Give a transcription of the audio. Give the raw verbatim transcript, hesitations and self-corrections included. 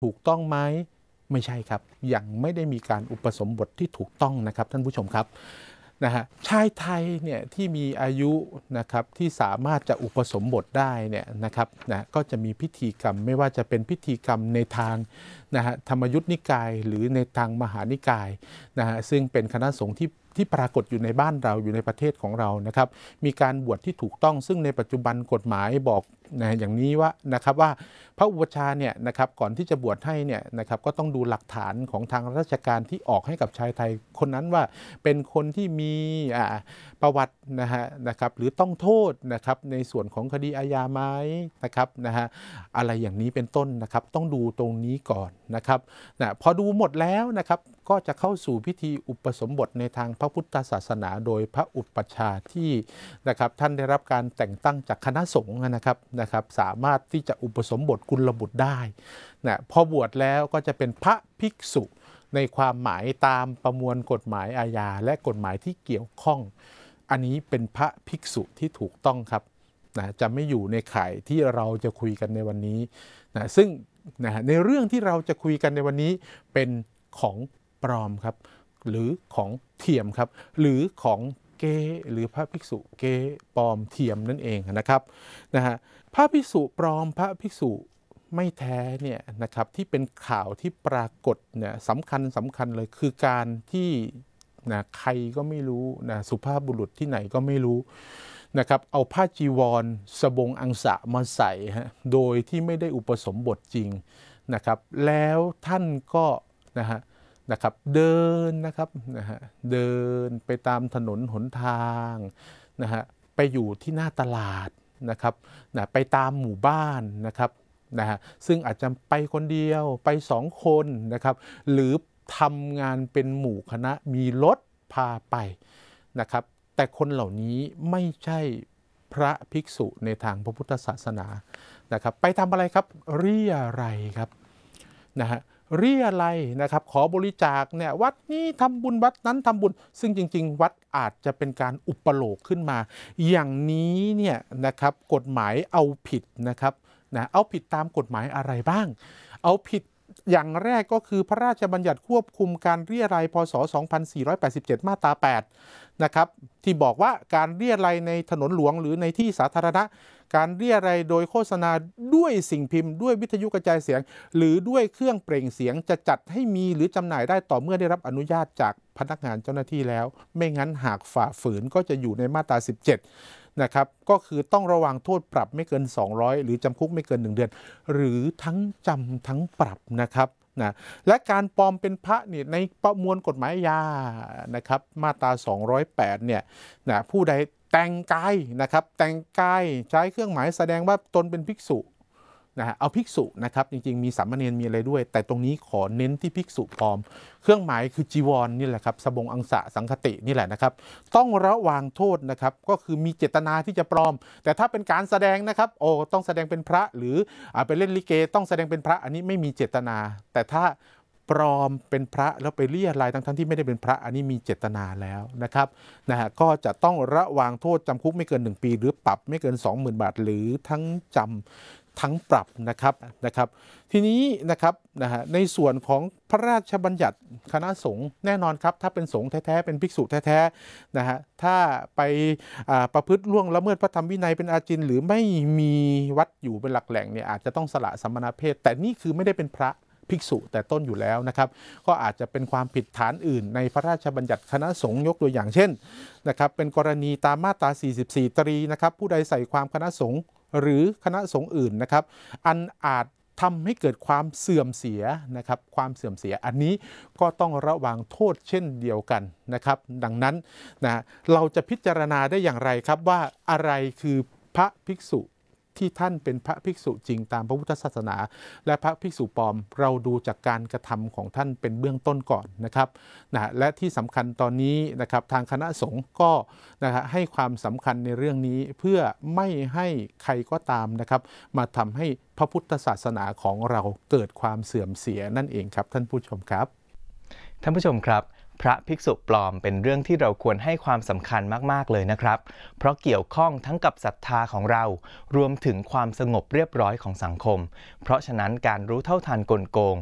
ถูกต้องไหมไม่ใช่ครับยังไม่ได้มีการอุปสมบทที่ถูกต้องนะครับท่านผู้ชมครับนะฮะชายไทยเนี่ยที่มีอายุนะครับที่สามารถจะอุปสมบทได้เนี่ยนะครับนะก็จะมีพิธีกรรมไม่ว่าจะเป็นพิธีกรรมในทางนะฮะธรรมยุทธนิกายหรือในทางมหานิกายนะฮะซึ่งเป็นคณะสงฆ์ที่ที่ปรากฏอยู่ในบ้านเราอยู่ในประเทศของเรานะครับมีการบวชที่ถูกต้องซึ่งในปัจจุบันกฎหมายบอกนะอย่างนี้ว่านะครับว่าพระอุปชาเนี่ยนะครับก่อนที่จะบวชให้เนี่ยนะครับก็ต้องดูหลักฐานของทางราชการที่ออกให้กับชายไทยคนนั้นว่าเป็นคนที่มีประวัตินะฮะนะครับหรือต้องโทษนะครับในส่วนของคดีอาญาไหมนะครับนะฮะอะไรอย่างนี้เป็นต้นนะครับต้องดูตรงนี้ก่อนนะครับนะพอดูหมดแล้วนะครับก็จะเข้าสู่พิธีอุปสมบทในทางพระพุทธศาสนาโดยพระอุปชาที่นะครับท่านได้รับการแต่งตั้งจากคณะสงฆ์นะครับนะครับสามารถที่จะอุปสมบทกุลบุตรได้นะพอบวชแล้วก็จะเป็นพระภิกษุในความหมายตามประมวลกฎหมายอาญาและกฎหมายที่เกี่ยวข้องอันนี้เป็นพระภิกษุที่ถูกต้องครับนะจะไม่อยู่ในข่ายที่เราจะคุยกันในวันนี้นะซึ่งนะในเรื่องที่เราจะคุยกันในวันนี้เป็นของปลอมครับหรือของเทียมครับหรือของเกหรือพระภิกษุเกปลอมเทียมนั่นเองนะครับนะฮะพระภิกษุปลอมพระภิกษุไม่แท้เนี่ยนะครับที่เป็นข่าวที่ปรากฏเนี่ยสำคัญสำคัญเลยคือการที่นะใครก็ไม่รู้นะสุภาพบุรุษที่ไหนก็ไม่รู้นะครับเอาผ้าจีวรสบงอังสะมาใส่ฮะโดยที่ไม่ได้อุปสมบทจริงนะครับแล้วท่านก็นะฮะนะครับเดินนะครับนะฮะเดินไปตามถนนหนทางนะฮะไปอยู่ที่หน้าตลาดนะครับนะไปตามหมู่บ้านนะครับนะฮะซึ่งอาจจะไปคนเดียวไปสองคนนะครับหรือทำงานเป็นหมู่คณะมีรถพาไปนะครับแต่คนเหล่านี้ไม่ใช่พระภิกษุในทางพระพุทธศาสนานะครับไปทำอะไรครับเรี่ยไรครับนะฮะเรี่ยไรนะครับขอบริจาคเนี่ยวัดนี้ทำบุญวัดนั้นทำบุญซึ่งจริงๆวัดอาจจะเป็นการอุปโลกขึ้นมาอย่างนี้เนี่ยนะครับกฎหมายเอาผิดนะครับนะเอาผิดตามกฎหมายอะไรบ้างเอาผิดอย่างแรกก็คือพระราชบัญญัติควบคุมการเรี่ยไรพ.ศ. สองพันสี่ร้อยแปดสิบเจ็ดมาตราแปดนะครับที่บอกว่าการเรี่ยไรในถนนหลวงหรือในที่สาธารณะการเรี่ยไรโดยโฆษณาด้วยสิ่งพิมพ์ด้วยวิทยุกระจายเสียงหรือด้วยเครื่องเปล่งเสียงจะจัดให้มีหรือจำหน่ายได้ต่อเมื่อได้รับอนุญาตจากพนักงานเจ้าหน้าที่แล้วไม่งั้นหากฝ่าฝืนก็จะอยู่ในมาตราสิบเจ็ดนะครับก็คือต้องระวังโทษปรับไม่เกินสองร้อยหรือจำคุกไม่เกินหนึ่งเดือนหรือทั้งจำทั้งปรับนะครับนะและการปลอมเป็นพระเนี่ยในประมวลกฎหมายอาญานะครับมาตราสองร้อยแปดเนี่ยนะผู้ใดแต่งกายนะครับแต่งกายใช้เครื่องหมายแสดงว่าตนเป็นภิกษุนะฮะเอาภิกษุนะครับจริงๆมีสามเณรมีอะไรด้วยแต่ตรงนี้ขอเน้นที่ภิกษุปลอมเครื่องหมายคือจีวร น, นี่แหละครับสบงอังสะสังคตินี่แหละนะครับต้องระวังโทษนะครับก็คือมีเจตนาที่จะปลอมแต่ถ้าเป็นการแสดงนะครับโอ้ต้องแสดงเป็นพระหรืออ่าไปเล่นลิเกต้องแสดงเป็นพระอันนี้ไม่มีเจตนาแต่ถ้าปลอมเป็นพระแล้วไปเรียรายทั้งๆที่ไม่ได้เป็นพระอันนี้มีเจตนาแล้วนะครับนะฮะก็จะต้องระวังโทษจำคุกไม่เกินหนึ่งปีหรือปรับไม่เกิน สองหมื่น บาทหรือทั้งจำทั้งปรับนะครับนะครับทีนี้นะครับนะฮะในส่วนของพระราชบัญญัติคณะสงฆ์แน่นอนครับถ้าเป็นสงฆ์แท้ๆเป็นภิกษุแท้ๆนะฮะถ้าไปประพฤติล่วงละเมิดพระธรรมวินัยเป็นอาจินหรือไม่มีวัดอยู่เป็นหลักแหล่งเนี่ยอาจจะต้องสละสมณเพศแต่นี่คือไม่ได้เป็นพระภิกษุแต่ต้นอยู่แล้วนะครับก็อาจจะเป็นความผิดฐานอื่นในพระราชบัญญัติคณะสงฆ์ยกตัวอย่างเช่นนะครับเป็นกรณีตามมาตราสี่สิบสี่ตรีนะครับผู้ใดใส่ความคณะสงฆ์หรือคณะสงฆ์อื่นนะครับอันอาจทำให้เกิดความเสื่อมเสียนะครับความเสื่อมเสียอันนี้ก็ต้องระวังโทษเช่นเดียวกันนะครับดังนั้นนะเราจะพิจารณาได้อย่างไรครับว่าอะไรคือพระภิกษุที่ท่านเป็นพระภิกษุจริงตามพระพุทธศาสนาและพระภิกษุปลอมเราดูจากการกระทำของท่านเป็นเบื้องต้นก่อนนะครับนะและที่สำคัญตอนนี้นะครับทางคณะสงฆ์ก็นะฮะให้ความสำคัญในเรื่องนี้เพื่อไม่ให้ใครก็ตามนะครับมาทำให้พระพุทธศาสนาของเราเกิดความเสื่อมเสียนั่นเองครับท่านผู้ชมครับท่านผู้ชมครับพระภิกษุปลอมเป็นเรื่องที่เราควรให้ความสำคัญมากๆเลยนะครับเพราะเกี่ยวข้องทั้งกับศรัทธาของเรารวมถึงความสงบเรียบร้อยของสังคมเพราะฉะนั้นการรู้เท่าทันกลโกง